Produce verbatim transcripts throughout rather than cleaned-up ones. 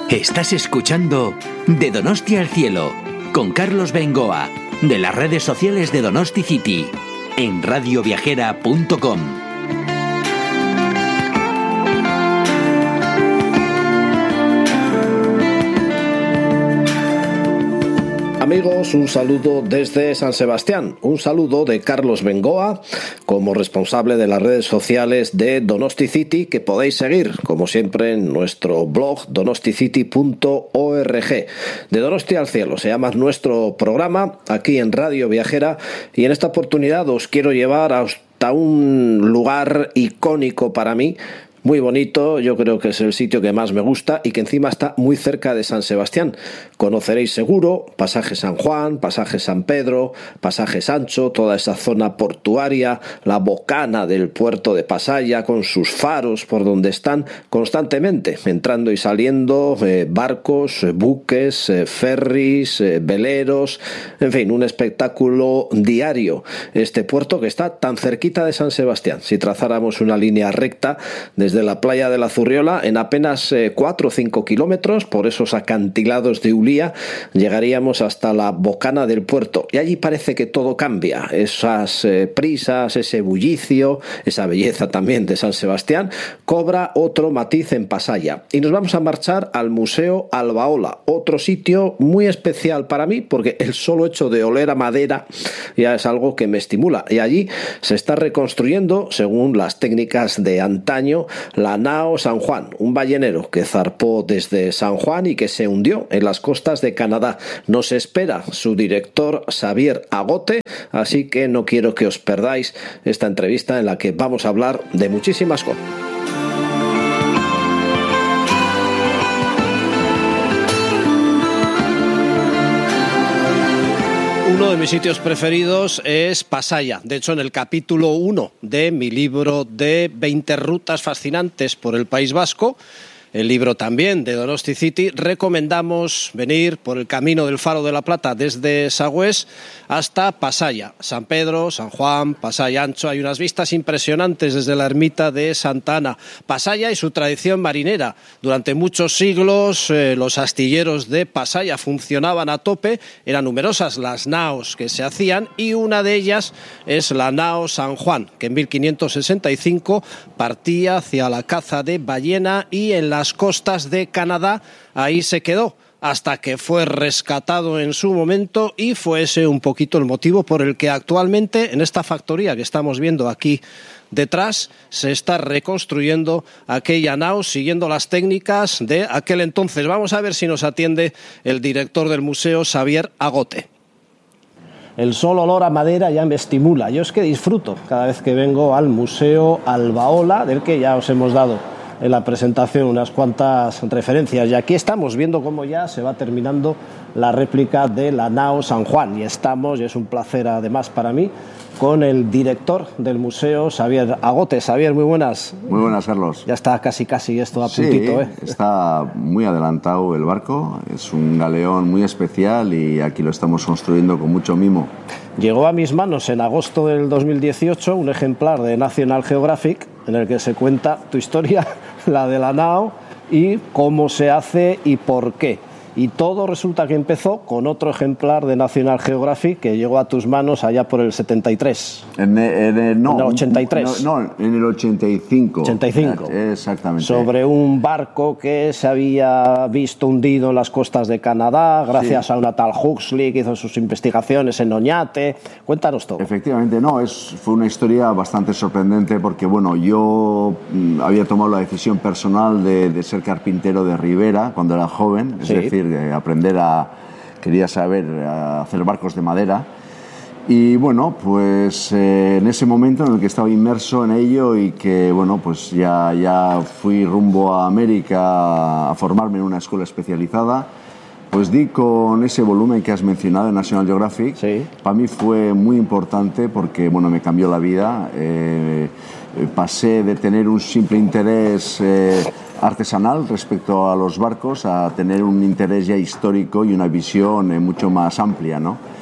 Estás escuchando De Donosti al Cielo con Carlos Bengoa de las redes sociales de Donosti City en radio viajera punto com. Amigos, un saludo desde San Sebastián, un saludo de Carlos Bengoa como responsable de las redes sociales de Donosti City, que podéis seguir como siempre en nuestro blog donosti city punto org. De Donosti al Cielo se llama nuestro programa aquí en Radio Viajera, y en esta oportunidad os quiero llevar hasta un lugar icónico para mí, muy bonito. Yo creo que es el sitio que más me gusta y que encima está muy cerca de San Sebastián. Conoceréis seguro Pasaje San Juan, Pasaje San Pedro, Pasaje Sancho, toda esa zona portuaria, la bocana del puerto de Pasaya con sus faros por donde están constantemente entrando y saliendo eh, barcos, eh, buques, eh, ferries, eh, veleros, en fin, un espectáculo diario. Este puerto que está tan cerquita de San Sebastián. Si trazáramos una línea recta desde Desde la playa de la Zurriola, en apenas eh, cuatro o cinco kilómetros, por esos acantilados de Ulía, llegaríamos hasta la bocana del puerto. Y allí parece que todo cambia. Esas eh, prisas, ese bullicio, esa belleza también de San Sebastián, cobra otro matiz en Pasaya. Y nos vamos a marchar al Museo Albaola, otro sitio muy especial para mí, porque el solo hecho de oler a madera ya es algo que me estimula. Y allí se está reconstruyendo, según las técnicas de antaño, la nao San Juan, un ballenero que zarpó desde San Juan y que se hundió en las costas de Canadá. Nos espera su director Xavier Agote, así que no quiero que os perdáis esta entrevista en la que vamos a hablar de muchísimas cosas. Uno de mis sitios preferidos es Pasaya. De hecho, en el capítulo uno de mi libro de veinte rutas fascinantes por el País Vasco, el libro también de Donosti City, recomendamos venir por el camino del Faro de la Plata desde Sagüés hasta Pasaya, San Pedro, San Juan, Pasaya Ancho. Hay unas vistas impresionantes desde la ermita de Santa Ana. Pasaya y su tradición marinera. Durante muchos siglos eh, los astilleros de Pasaya funcionaban a tope. Eran numerosas las naos que se hacían y una de ellas es la nao San Juan, que en mil quinientos sesenta y cinco partía hacia la caza de ballena y en la las costas de Canadá ahí se quedó hasta que fue rescatado en su momento, y fue ese un poquito el motivo por el que actualmente en esta factoría que estamos viendo aquí detrás se está reconstruyendo aquella nao siguiendo las técnicas de aquel entonces. Vamos a ver si nos atiende el director del museo, Xavier Agote. El solo olor a madera ya me estimula. Yo es que disfruto cada vez que vengo al Museo Albaola, del que ya os hemos dado en la presentación unas cuantas referencias, y aquí estamos viendo cómo ya se va terminando la réplica de la nao San Juan, y estamos, y es un placer además para mí, con el director del museo, Xavier Agote. Xavier, muy buenas. Muy buenas, Carlos. Ya está casi casi esto a puntito, sí, ¿eh? Está muy adelantado el barco, es un galeón muy especial y aquí lo estamos construyendo con mucho mimo. Llegó a mis manos en agosto del dos mil dieciocho un ejemplar de National Geographic en el que se cuenta tu historia, la de la nao, y cómo se hace y por qué. Y todo resulta que empezó con otro ejemplar de National Geographic que llegó a tus manos allá por el setenta y tres. En el, en el, no, en el ochenta y tres. No, no, en el ochenta y cinco. ochenta y cinco. Exactamente. Sobre un barco que se había visto hundido en las costas de Canadá gracias sí. a una tal Huxley que hizo sus investigaciones en Oñate. Cuéntanos todo. Efectivamente, no, es, fue una historia bastante sorprendente porque, bueno, yo mm, había tomado la decisión personal de, de ser carpintero de ribera cuando era joven, es sí. decir, aprender a, quería saber a hacer barcos de madera, y bueno, pues eh, en ese momento en el que estaba inmerso en ello y que bueno, pues ya, ya fui rumbo a América a formarme en una escuela especializada, pues di con ese volumen que has mencionado en National Geographic. Sí. Para mí fue muy importante porque bueno, me cambió la vida. eh, pasé de tener un simple interés eh, artesanal respecto a los barcos a tener un interés ya histórico y una visión eh, mucho más amplia, ¿no?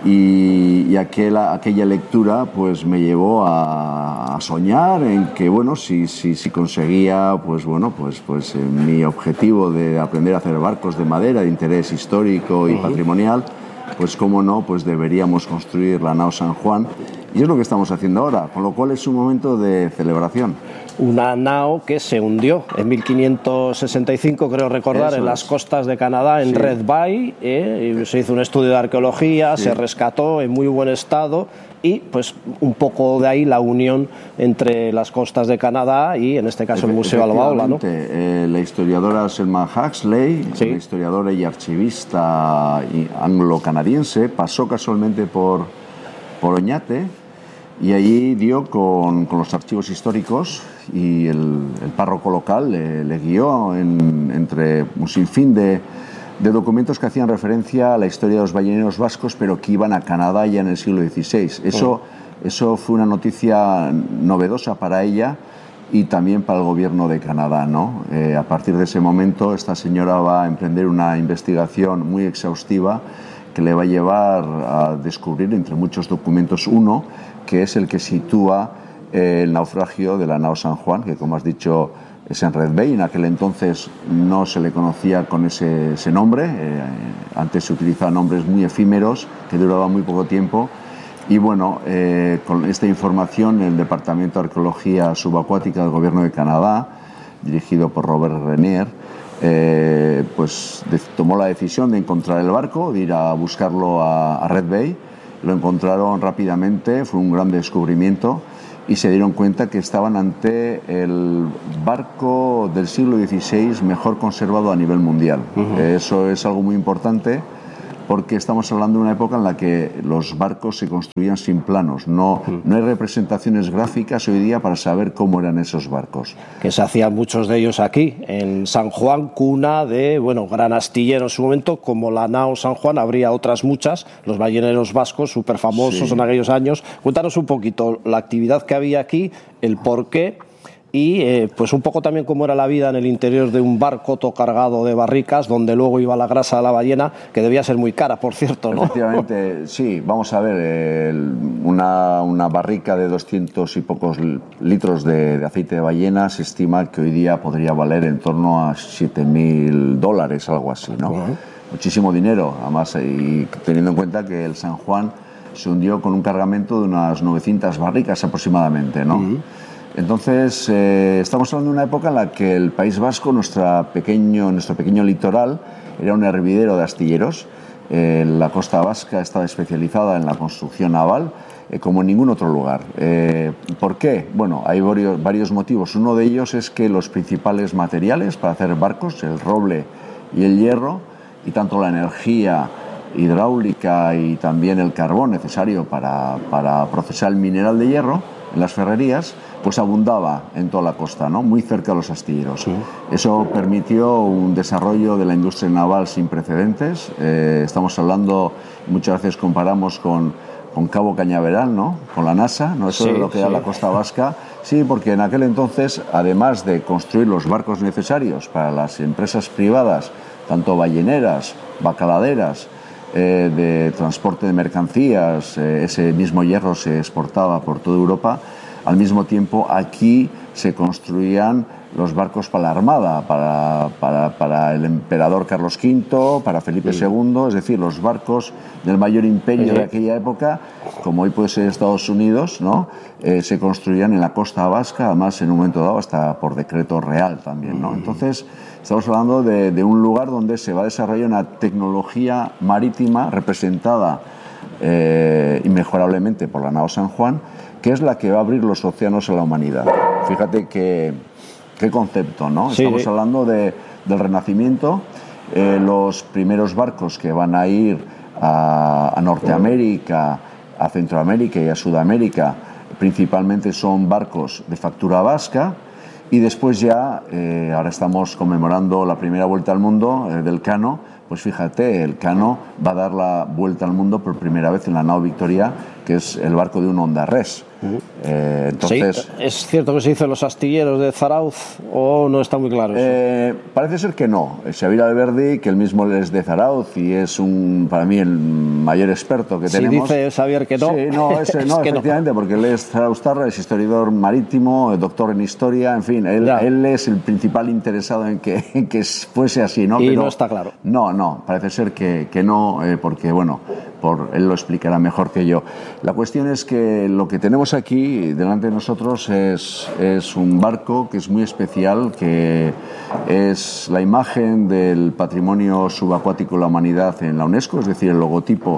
Y, y aquella, aquella lectura pues me llevó a, a soñar en que bueno, si, si, si conseguía pues bueno, pues, pues eh, mi objetivo de aprender a hacer barcos de madera de interés histórico y uh-huh. patrimonial, pues cómo no, pues deberíamos construir la nao San Juan, y es lo que estamos haciendo ahora, con lo cual es un momento de celebración. Una nao que se hundió en mil quinientos sesenta y cinco, creo recordar, Eso en es. las costas de Canadá, en sí. Red Bay, eh, y se hizo un estudio de arqueología, sí. se rescató en muy buen estado, y pues un poco de ahí la unión entre las costas de Canadá y en este caso el Museo Albaola, ¿no? Eh, la historiadora Selma Huxley, sí. una historiadora y archivista anglo-canadiense, pasó casualmente por, por Oñate, y allí dio con, con los archivos históricos, y el, el párroco local le, le guió en, entre un sinfín de, de documentos que hacían referencia a la historia de los balleneros vascos, pero que iban a Canadá ya en el siglo dieciséis. Eso, oh. eso fue una noticia novedosa para ella y también para el gobierno de Canadá, ¿no? Eh, a partir de ese momento, esta señora va a emprender una investigación muy exhaustiva que le va a llevar a descubrir, entre muchos documentos, uno que es el que sitúa eh, el naufragio de la nao San Juan, que como has dicho es en Red Bay. En aquel entonces no se le conocía con ese, ese nombre, eh, antes se utilizaban nombres muy efímeros que duraban muy poco tiempo, y bueno, eh, con esta información el Departamento de Arqueología Subacuática del Gobierno de Canadá, dirigido por Robert Renier, eh, pues de, tomó la decisión de encontrar el barco, de ir a buscarlo a, a Red Bay. Lo encontraron rápidamente, fue un gran descubrimiento, y se dieron cuenta que estaban ante el barco del siglo dieciséis mejor conservado a nivel mundial. Uh-huh. Eso es algo muy importante, porque estamos hablando de una época en la que los barcos se construían sin planos. No, uh-huh. no hay representaciones gráficas hoy día para saber cómo eran esos barcos. Que se hacían muchos de ellos aquí, en San Juan, cuna de, bueno, gran astillero en su momento, como la nao San Juan, habría otras muchas, los balleneros vascos, súper famosos sí. en aquellos años. Cuéntanos un poquito la actividad que había aquí, el porqué, y eh, pues un poco también cómo era la vida en el interior de un barco todo cargado de barricas, donde luego iba la grasa de la ballena, que debía ser muy cara, por cierto, ¿no? Efectivamente, sí. Vamos a ver, eh, una, una barrica de doscientos y pocos litros de, de aceite de ballena se estima que hoy día podría valer en torno a siete mil dólares, algo así, ¿no? Uh-huh. Muchísimo dinero, además, y teniendo en cuenta que el San Juan se hundió con un cargamento de unas novecientas barricas aproximadamente, ¿no? Uh-huh. Entonces, eh, estamos hablando de una época en la que el País Vasco, nuestra pequeño, nuestro pequeño litoral, era un hervidero de astilleros. Eh, la costa vasca estaba especializada en la construcción naval, eh, como en ningún otro lugar. Eh, ¿Por qué? Bueno, hay varios, varios motivos. Uno de ellos es que los principales materiales para hacer barcos, el roble y el hierro, y tanto la energía hidráulica y también el carbón necesario para, para procesar el mineral de hierro en las ferrerías, pues abundaba en toda la costa, ¿no? Muy cerca de los astilleros. Sí. Eso permitió un desarrollo de la industria naval sin precedentes. Eh, estamos hablando, muchas veces comparamos con, con Cabo Cañaveral, ¿no? Con la NASA, ¿no? Eso sí, es lo que sí. era la costa vasca. Sí, porque en aquel entonces, además de construir los barcos necesarios para las empresas privadas, tanto balleneras, bacaladeras, eh, de transporte de mercancías, eh, ese mismo hierro se exportaba por toda Europa. Al mismo tiempo, aquí se construían los barcos para la Armada, para, para, para el emperador Carlos quinto, para Felipe sí. segundo, es decir, los barcos del mayor imperio sí. de aquella época, como hoy puede ser Estados Unidos, ¿no? Eh, se construían en la costa vasca, además en un momento dado hasta por decreto real también, ¿no? Entonces, estamos hablando de, de un lugar donde se va a desarrollar una tecnología marítima representada eh, inmejorablemente por la nao San Juan, que es la que va a abrir los océanos a la humanidad. Fíjate que, qué concepto, ¿no? Sí. Estamos hablando de, del Renacimiento, eh, los primeros barcos que van a ir a, a Norteamérica, a Centroamérica y a Sudamérica, principalmente son barcos de factura vasca, y después ya, eh, ahora estamos conmemorando la primera vuelta al mundo eh, del Cano, pues fíjate, el Cano va a dar la vuelta al mundo por primera vez en la nao Victoria, que es el barco de un Honda Res. Uh-huh. eh, entonces, sí, ¿es cierto que se hizo en los astilleros de Zarauz o no está muy claro eso? Eh, parece ser que no. Xavier Alberdi, que él mismo es de Zarauz y es un, para mí el mayor experto que si tenemos. Si dice Xavier que no. Sí, no, ese, es no que efectivamente, no. Porque él es zarauztarra, es historiador marítimo, doctor en historia, en fin, él, él es el principal interesado en que, en que fuese así, ¿no? Y Pero, no está claro. No, no, parece ser que, que no, eh, porque, bueno, por, él lo explicará mejor que yo. La cuestión es que lo que tenemos aquí delante de nosotros es, es un barco que es muy especial, que es la imagen del patrimonio subacuático de la humanidad en la UNESCO, es decir, el logotipo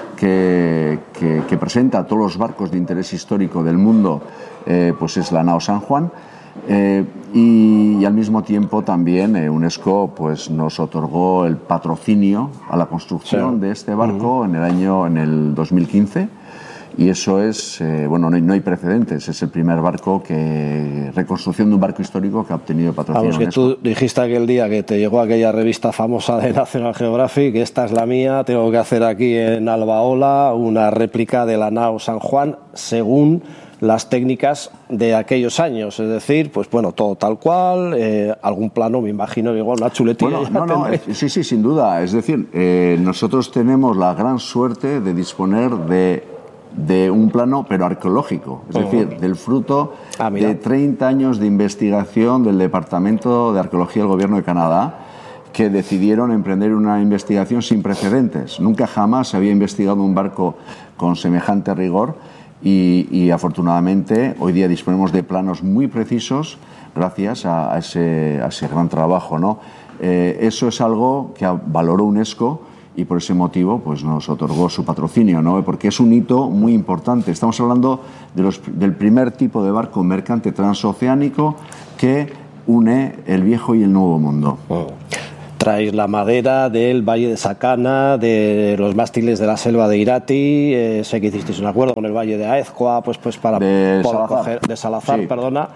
que, que, que presenta a todos los barcos de interés histórico del mundo, eh, pues es la nao San Juan. Eh, y, y al mismo tiempo también eh, UNESCO pues nos otorgó el patrocinio a la construcción sí. de este barco uh-huh. en el año en el dos mil quince, y eso es eh, bueno, no hay, no hay precedentes, es el primer barco que reconstrucción de un barco histórico que ha obtenido patrocinio. Vamos, que tú dijiste aquel día que te llegó aquella revista famosa de National Geographic, que esta es la mía, tengo que hacer aquí en Albaola una réplica de la nao San Juan según las técnicas de aquellos años, es decir, pues bueno, todo tal cual, eh, algún plano, me imagino, igual una chuletilla. Bueno, no, no, es, sí, sí, sin duda. Es decir, eh, nosotros tenemos la gran suerte de disponer de, de un plano, pero arqueológico, es uh-huh. decir, del fruto ah, de treinta años de investigación del Departamento de Arqueología del Gobierno de Canadá, que decidieron emprender una investigación sin precedentes. Nunca jamás se había investigado un barco con semejante rigor. Y, y afortunadamente hoy día disponemos de planos muy precisos gracias a, a, ese, a ese gran trabajo, ¿no? Eh, eso es algo que valoró UNESCO y por ese motivo pues, nos otorgó su patrocinio, ¿no? Porque es un hito muy importante. Estamos hablando de los, del primer tipo de barco mercante transoceánico que une el viejo y el nuevo mundo. Oh. Traéis la madera del Valle de Sacana, de los mástiles de la selva de Irati, eh, sé que hicisteis un acuerdo con el Valle de Aezcoa, pues, pues para de poder Salazar, coger, de Salazar sí. perdona,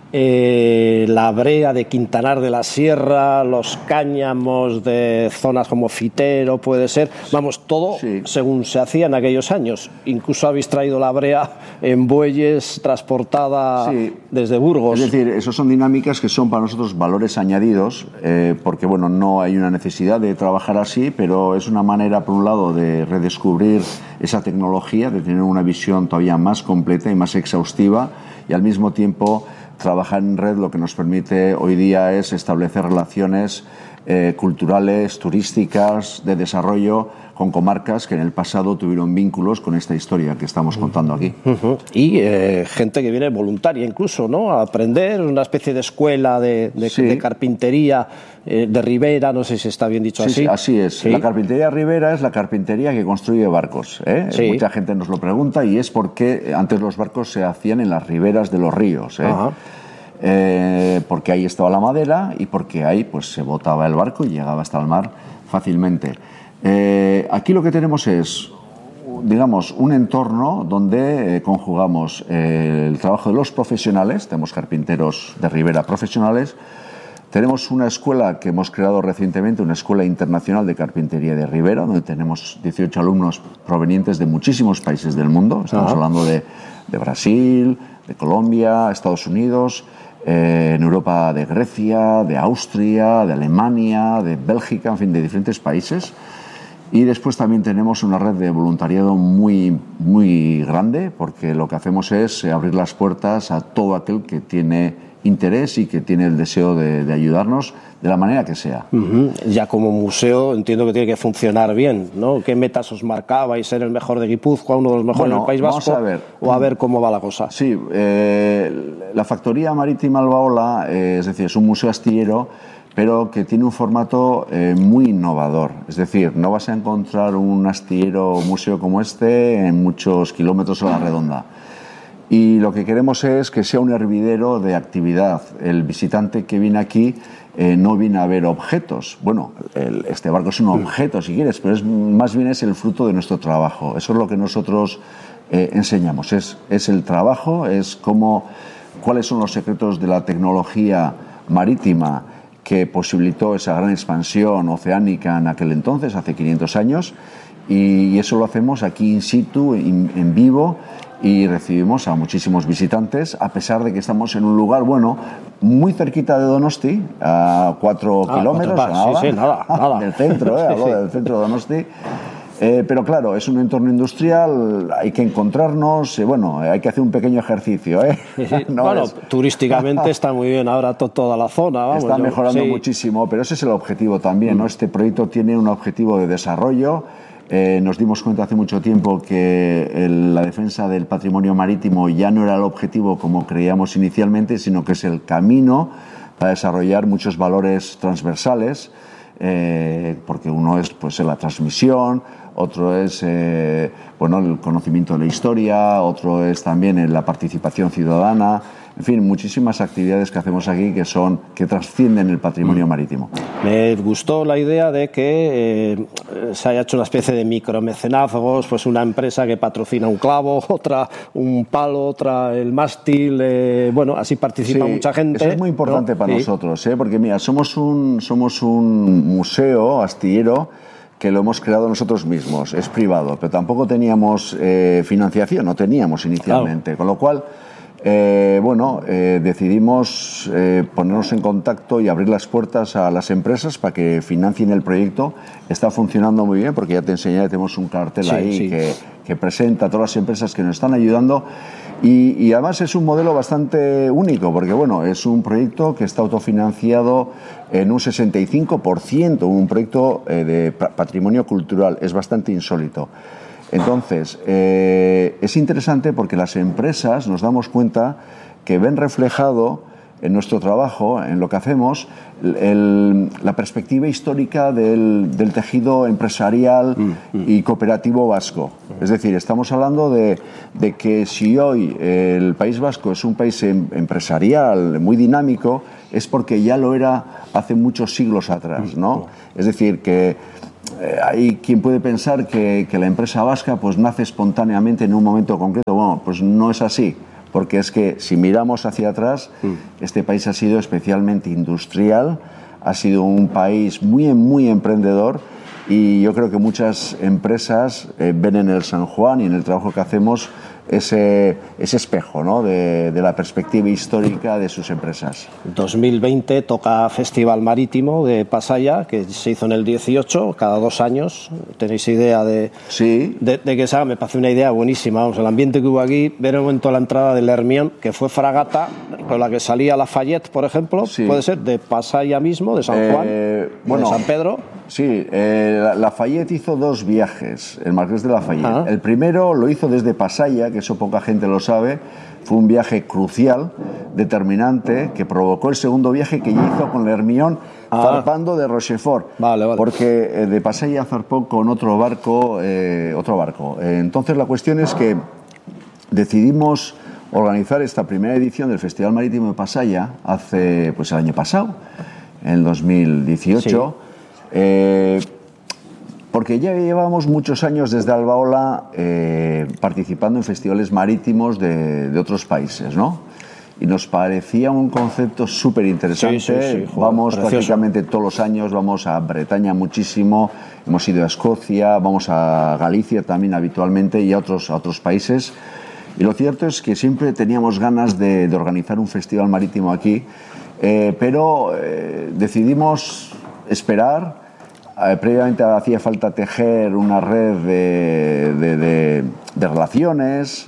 eh, la brea de Quintanar de la Sierra, los cáñamos de zonas como Fitero, puede ser, vamos, todo sí. según se hacía en aquellos años. Incluso habéis traído la brea en bueyes transportada sí. desde Burgos. Es decir, eso son dinámicas que son para nosotros valores añadidos, eh, porque bueno, no hay una necesidad de trabajar así, pero es una manera, por un lado, de redescubrir esa tecnología, de tener una visión todavía más completa y más exhaustiva, y al mismo tiempo trabajar en red lo que nos permite hoy día es establecer relaciones eh, culturales, turísticas, de desarrollo con comarcas que en el pasado tuvieron vínculos con esta historia que estamos contando aquí. Uh-huh. Y eh, gente que viene voluntaria incluso, ¿no? A aprender, una especie de escuela de, de, sí. de carpintería eh, de Ribera, no sé si está bien dicho sí, así. Sí, así es. ¿Sí? La carpintería Ribera es la carpintería que construye barcos, ¿eh? Sí. Mucha gente nos lo pregunta y es porque antes los barcos se hacían en las riberas de los ríos, ¿eh? Uh-huh. Eh, porque ahí estaba la madera y porque ahí pues se botaba el barco y llegaba hasta el mar fácilmente. Eh, aquí lo que tenemos es, digamos, un entorno donde eh, conjugamos eh, el trabajo de los profesionales, tenemos carpinteros de Ribera profesionales, tenemos una escuela que hemos creado recientemente, una escuela internacional de carpintería de Ribera, donde tenemos dieciocho alumnos provenientes de muchísimos países del mundo, estamos uh-huh. hablando de, de Brasil, de Colombia, Estados Unidos, Eh, en Europa de Grecia, de Austria, de Alemania, de Bélgica, en fin, de diferentes países. Y después también tenemos una red de voluntariado muy, muy grande, porque lo que hacemos es abrir las puertas a todo aquel que tiene interés y que tiene el deseo de, de ayudarnos de la manera que sea. Uh-huh. Ya como museo entiendo que tiene que funcionar bien, ¿no? ¿Qué metas os marcabais? ¿Ser el mejor de Guipúzcoa, uno de los mejores bueno, del País Vasco? Vamos a ver. ¿O a ver cómo va la cosa? Sí, eh, la Factoría Marítima Albaola, eh, es decir, es un museo astillero, pero que tiene un formato eh, muy innovador. Es decir, no vas a encontrar un astillero o museo como este en muchos kilómetros a la redonda. Y lo que queremos es que sea un hervidero de actividad. El visitante que viene aquí eh, no viene a ver objetos. Bueno, el, este barco es un objeto, si quieres, pero es, más bien es el fruto de nuestro trabajo. Eso es lo que nosotros eh, enseñamos. Es, es el trabajo, es cómo, cuáles son los secretos de la tecnología marítima que posibilitó esa gran expansión oceánica en aquel entonces, hace quinientos años, y eso lo hacemos aquí in situ, en, en vivo, y recibimos a muchísimos visitantes, a pesar de que estamos en un lugar, bueno, muy cerquita de Donosti, a cuatro ah, kilómetros, nada, sí, sí, nada, nada. del centro, ¿eh? Hablo sí. del centro de Donosti. Eh, pero claro, es un entorno industrial, hay que encontrarnos, eh, bueno, hay que hacer un pequeño ejercicio. ¿eh? Sí, sí. No bueno, es... turísticamente está muy bien ahora to toda la zona. Vamos, está yo, mejorando sí. muchísimo, pero ese es el objetivo también, ¿no? Este proyecto tiene un objetivo de desarrollo. Eh, nos dimos cuenta hace mucho tiempo que el, la defensa del patrimonio marítimo ya no era el objetivo como creíamos inicialmente, sino que es el camino para desarrollar muchos valores transversales, eh, porque uno es pues, la transmisión, otro es eh, bueno, el conocimiento de la historia, otro es también la participación ciudadana, en fin, muchísimas actividades que hacemos aquí que son que trascienden el patrimonio marítimo. Me gustó la idea de que eh, se haya hecho una especie de micromecenazgos, pues una empresa que patrocina un clavo, otra un palo, otra el mástil, eh, bueno, así participa sí, mucha gente. Eso es muy importante, ¿no? Para sí. nosotros, ¿eh? Porque mira, somos un, somos un museo astillero que lo hemos creado nosotros mismos, es privado, pero tampoco teníamos eh, financiación, no teníamos inicialmente, claro. Con lo cual, eh, bueno, eh, decidimos eh, ponernos en contacto y abrir las puertas a las empresas para que financien el proyecto. Está funcionando muy bien porque ya te enseñé, tenemos un cartel sí, ahí sí. Que, que presenta a todas las empresas que nos están ayudando. Y, y además es un modelo bastante único porque bueno, es un proyecto que está autofinanciado en un sesenta y cinco por ciento, un proyecto eh, de patrimonio cultural, es bastante insólito. Entonces, eh, es interesante porque las empresas nos damos cuenta que ven reflejado en nuestro trabajo, en lo que hacemos, el, la perspectiva histórica del, del tejido empresarial mm, mm. y cooperativo vasco. Es decir, estamos hablando de, de que si hoy el País Vasco es un país em, empresarial muy dinámico, es porque ya lo era hace muchos siglos atrás, ¿no? Es decir, que eh, hay quien puede pensar que, que la empresa vasca pues, nace espontáneamente en un momento concreto. Bueno, pues no es así. Porque es que si miramos hacia atrás, mm. este país ha sido especialmente industrial, ha sido un país muy, muy emprendedor y yo creo que muchas empresas eh, ven en el San Juan y en el trabajo que hacemos ese, ese espejo, ¿no? de, de la perspectiva histórica de sus empresas. dos mil veinte toca Festival Marítimo de Pasaia, que se hizo en el dieciocho, cada dos años. ¿Tenéis idea de, sí. de, de que se haga? Me parece una idea buenísima. Vamos, el ambiente que hubo aquí, ver un momento la entrada del Hermión, que fue fragata con la que salía Lafayette, por ejemplo, sí. Puede ser de Pasaia mismo, de San Juan, eh, bueno, de San Pedro. Sí, eh, Lafayette hizo dos viajes, el Marqués de Lafayette. Ah. El primero lo hizo desde Pasaia, que eso poca gente lo sabe, fue un viaje crucial, determinante, que provocó el segundo viaje que ya hizo con el Hermión, ah. zarpando de Rochefort, vale, vale. Porque eh, de Pasaia zarpó con otro barco, eh, otro barco. Eh, entonces la cuestión es que decidimos organizar esta primera edición del Festival Marítimo de Pasaia hace, pues el año pasado, en el dos mil dieciocho. Sí. Eh, porque ya llevamos muchos años desde Albaola eh, participando en festivales marítimos de, de otros países, ¿no? Y nos parecía un concepto súper interesante. Sí, sí, sí, vamos precioso. Prácticamente todos los años, vamos a Bretaña muchísimo, hemos ido a Escocia, vamos a Galicia también habitualmente y a otros, a otros países. Y lo cierto es que siempre teníamos ganas de, de organizar un festival marítimo aquí, eh, pero eh, decidimos esperar. Eh, previamente hacía falta tejer una red de, de, de, de relaciones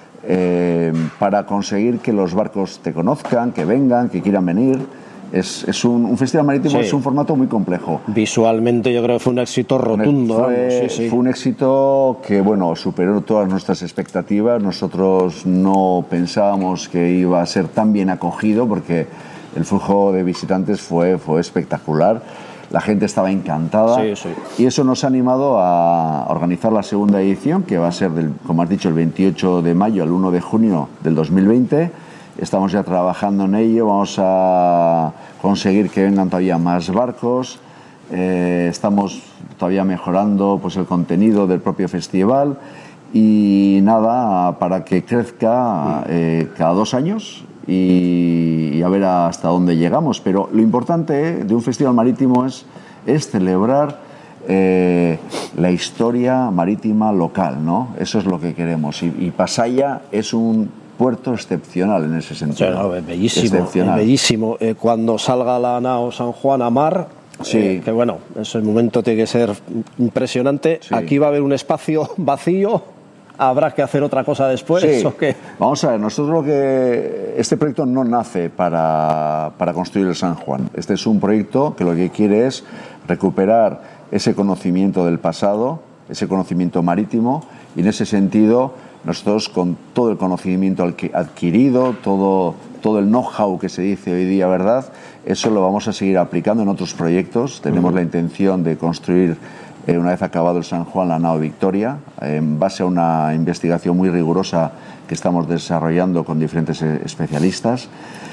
eh, para conseguir que los barcos te conozcan, que vengan, que quieran venir. Es, es un, un festival marítimo, sí. Es un formato muy complejo. Visualmente yo creo que fue un éxito rotundo. Fue, sí, sí. fue un éxito que bueno, superó todas nuestras expectativas. Nosotros no pensábamos que iba a ser tan bien acogido porque el flujo de visitantes fue, fue espectacular. La gente estaba encantada, sí, sí. Y eso nos ha animado a organizar la segunda edición, que va a ser, del, como has dicho, el veintiocho de mayo al uno de junio del dos mil veinte. Estamos ya trabajando en ello, vamos a conseguir que vengan todavía más barcos. Eh, estamos todavía mejorando pues, el contenido del propio festival y nada, para que crezca eh, cada dos años. y, y a ver hasta dónde llegamos. Pero lo importante de un festival marítimo es, es celebrar eh, la historia marítima local, ¿no? Eso es lo que queremos. Y, y Pasaia es un puerto excepcional en ese sentido. Sí, no, es bellísimo, es bellísimo. Eh, cuando salga la nao San Juan a mar, sí. eh, que bueno, ese momento tiene que ser impresionante. Sí. Aquí va a haber un espacio vacío. ¿Habrá que hacer otra cosa después? Sí. ¿O qué? Vamos a ver, nosotros lo que... Este proyecto no nace para, para construir el San Juan. Este es un proyecto que lo que quiere es recuperar ese conocimiento del pasado, ese conocimiento marítimo, y en ese sentido nosotros con todo el conocimiento adquirido, todo, todo el know-how que se dice hoy día, ¿verdad? Eso lo vamos a seguir aplicando en otros proyectos. Tenemos uh-huh. la intención de construir, eh, una vez acabado el San Juan, la nao Victoria, en base a una investigación muy rigurosa que estamos desarrollando con diferentes especialistas.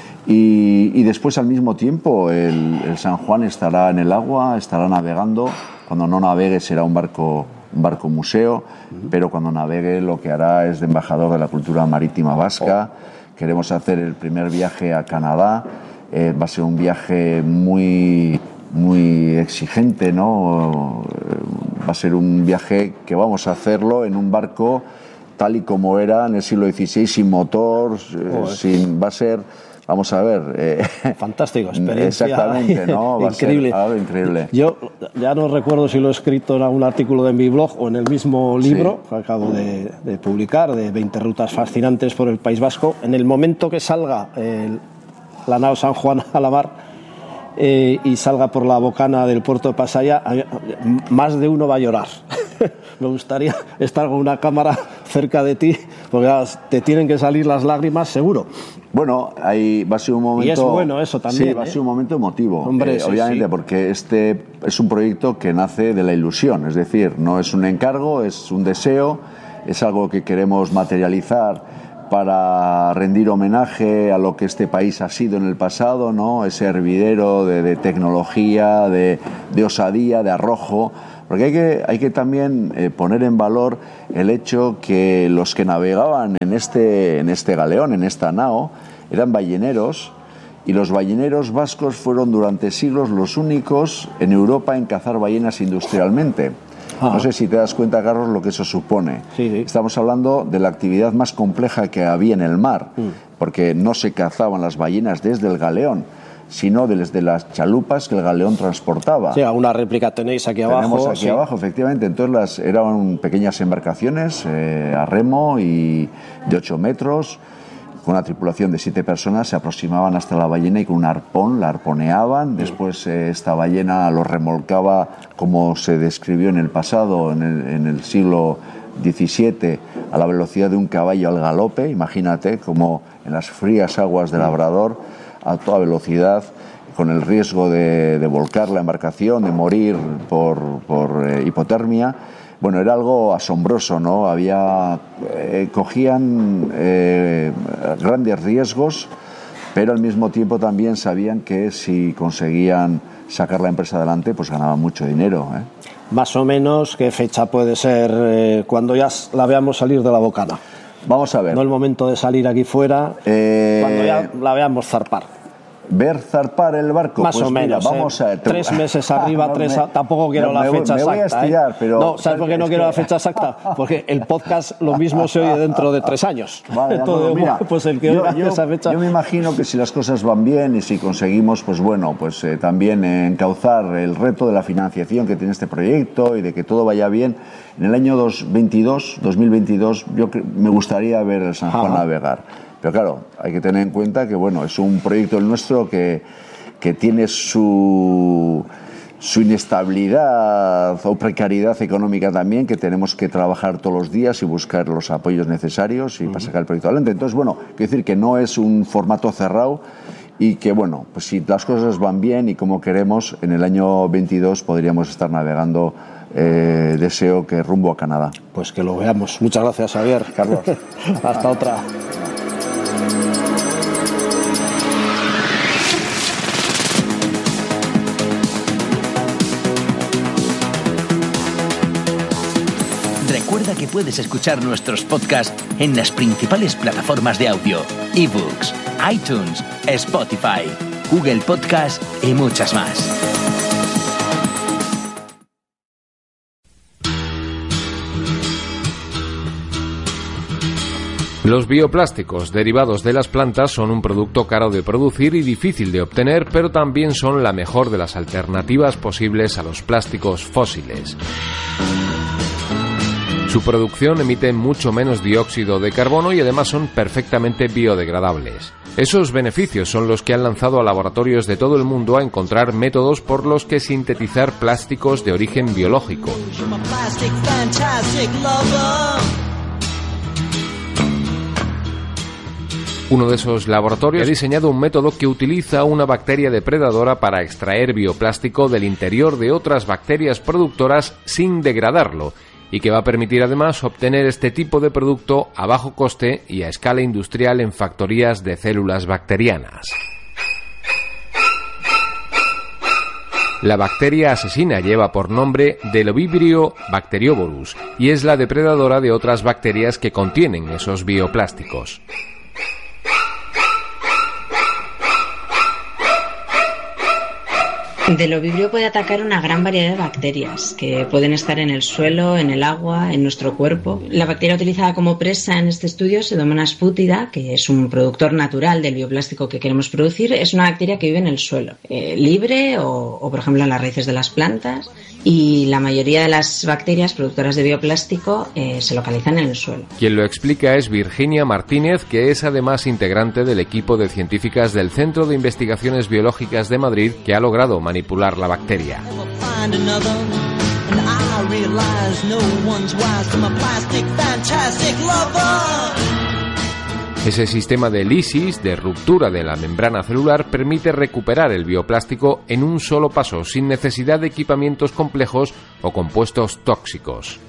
Y, y después, al mismo tiempo, el, el San Juan estará en el agua, estará navegando. Cuando no navegue será un barco, un barco museo, uh-huh. pero cuando navegue lo que hará es de embajador de la cultura marítima vasca. Oh. Queremos hacer el primer viaje a Canadá. Eh, va a ser un viaje muy, muy exigente, ¿no? Va a ser un viaje que vamos a hacerlo en un barco tal y como era en el siglo dieciséis, sin motor, oh, sin, va a ser... Vamos a ver. Eh, Fantástico, experiencia. Exactamente, ¿no? Va increíble. A ser algo increíble. Yo ya no recuerdo si lo he escrito en algún artículo de mi blog o en el mismo libro sí. que acabo de, de publicar, de veinte rutas fascinantes por el País Vasco. En el momento que salga el, la nao San Juan a la mar eh, y salga por la bocana del puerto de Pasaia, más de uno va a llorar. Me gustaría estar con una cámara cerca de ti, porque te tienen que salir las lágrimas seguro. Bueno, ahí va a ser un momento... Y es bueno eso también. Sí, va a ser ¿eh? un momento emotivo. Hombre, eh, sí, obviamente, sí. porque este es un proyecto que nace de la ilusión, es decir, no es un encargo, es un deseo, es algo que queremos materializar para rendir homenaje a lo que este país ha sido en el pasado, ¿no? Ese hervidero de, de tecnología, de, de osadía, de arrojo. Porque hay que, hay que también eh, poner en valor el hecho que los que navegaban en este, en este galeón, en esta nao, eran balleneros, y los balleneros vascos fueron durante siglos los únicos en Europa en cazar ballenas industrialmente. Ah. No sé si te das cuenta, Carlos, lo que eso supone. Sí, sí. Estamos hablando de la actividad más compleja que había en el mar, mm. porque no se cazaban las ballenas desde el galeón, sino desde las chalupas que el galeón transportaba. Sí, una réplica tenéis aquí abajo. Tenemos aquí sí. abajo, efectivamente. Entonces las, eran pequeñas embarcaciones eh, a remo y de ocho metros, con una tripulación de siete personas, se aproximaban hasta la ballena y con un arpón la arponeaban. Después eh, esta ballena lo remolcaba, como se describió en el pasado, en el, en el siglo diecisiete, a la velocidad de un caballo al galope. Imagínate, como en las frías aguas de Labrador, a toda velocidad, con el riesgo de, de volcar la embarcación, de morir por, por eh, hipotermia. Bueno, era algo asombroso, ¿no? Había, eh, cogían eh, grandes riesgos, pero al mismo tiempo también sabían que si conseguían sacar la empresa adelante, pues ganaban mucho dinero, ¿eh? Más o menos, ¿qué fecha puede ser eh, cuando ya la veamos salir de la bocana? Vamos a ver. No el momento de salir aquí fuera, eh... cuando ya la veamos zarpar. ¿Ver zarpar el barco? Más pues o menos. Mira, vamos eh, a ver. Tres meses arriba, no, tres me, a... Tampoco quiero no, la me, fecha me exacta. Voy a estirar, ¿eh? pero... No, ¿sabes por qué no quiero que... la fecha exacta? Porque el podcast lo mismo se oye dentro de tres años. Vale, Entonces, mira, pues el que yo, oiga yo, esa fecha... yo me imagino que si las cosas van bien y si conseguimos, pues bueno, pues eh, también eh, encauzar el reto de la financiación que tiene este proyecto y de que todo vaya bien, en el año dos mil veintidós yo me gustaría ver el San Juan Ajá. navegar. Pero claro, hay que tener en cuenta que bueno, es un proyecto el nuestro que... que tiene su, su inestabilidad o precariedad económica también, que tenemos que trabajar todos los días y buscar los apoyos necesarios y uh-huh. para sacar el proyecto adelante. Entonces, bueno, quiero decir que no es un formato cerrado y que, bueno, pues si las cosas van bien y como queremos, en el año veintidós podríamos estar navegando, eh, deseo que rumbo a Canadá. Pues que lo veamos. Muchas gracias, Javier. Carlos. Hasta otra. Recuerda que puedes escuchar nuestros podcasts en las principales plataformas de audio, eBooks, iTunes, Spotify, Google Podcast y muchas más. Los bioplásticos derivados de las plantas son un producto caro de producir y difícil de obtener, pero también son la mejor de las alternativas posibles a los plásticos fósiles. Su producción emite mucho menos dióxido de carbono y además son perfectamente biodegradables. Esos beneficios son los que han lanzado a laboratorios de todo el mundo a encontrar métodos por los que sintetizar plásticos de origen biológico. Uno de esos laboratorios ha diseñado un método que utiliza una bacteria depredadora para extraer bioplástico del interior de otras bacterias productoras sin degradarlo, y que va a permitir además obtener este tipo de producto a bajo coste y a escala industrial en factorías de células bacterianas. La bacteria asesina lleva por nombre Delovibrio bacterioborus y es la depredadora de otras bacterias que contienen esos bioplásticos. Delovibrio puede atacar una gran variedad de bacterias que pueden estar en el suelo, en el agua, en nuestro cuerpo. La bacteria utilizada como presa en este estudio, Pseudomonas fútida, que es un productor natural del bioplástico que queremos producir, es una bacteria que vive en el suelo, eh, libre o, o, por ejemplo, en las raíces de las plantas. Y la mayoría de las bacterias productoras de bioplástico eh, se localizan en el suelo. Quien lo explica es Virginia Martínez, que es además integrante del equipo de científicas del Centro de Investigaciones Biológicas de Madrid, que ha logrado manipular la bacteria. Ese sistema de lisis, de ruptura de la membrana celular, permite recuperar el bioplástico en un solo paso, sin necesidad de equipamientos complejos o compuestos tóxicos.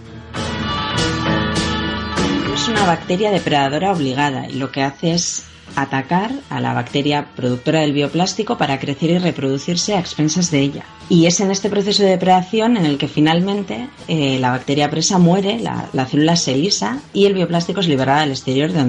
Es una bacteria depredadora obligada y lo que hace es atacar a la bacteria productora del bioplástico para crecer y reproducirse a expensas de ella. Y es en este proceso de depredación en el que finalmente eh, la bacteria presa muere, la, la célula se lisa y el bioplástico es liberado al exterior, de donde